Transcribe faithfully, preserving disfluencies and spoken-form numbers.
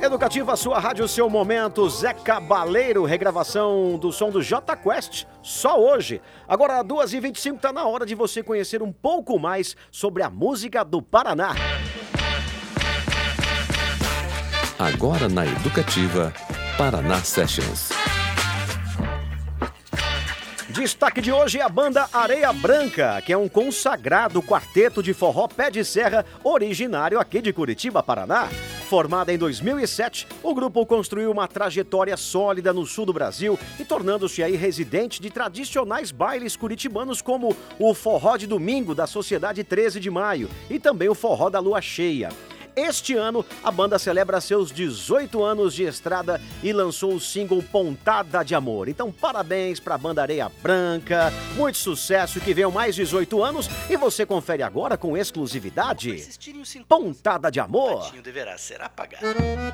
Educativa, sua rádio, seu momento. Zé Cabaleiro, regravação do som do J Quest, só hoje. Agora, duas e vinte e cinco, tá na hora de você conhecer um pouco mais sobre a música do Paraná. Agora na Educativa, Paraná Sessions. Destaque de hoje é a banda Areia Branca, que é um consagrado quarteto de forró pé de serra originário aqui de Curitiba, Paraná. Formada em dois mil e sete, o grupo construiu uma trajetória sólida no sul do Brasil e tornando-se aí residente de tradicionais bailes curitibanos como o Forró de Domingo da Sociedade treze de Maio e também o Forró da Lua Cheia. Este ano, a banda celebra seus dezoito anos de estrada e lançou o single Pontada de Amor. Então, parabéns para a banda Areia Branca, muito sucesso, que venham mais dezoito anos e você confere agora com exclusividade Pontada de Amor. Deverá ser apagado.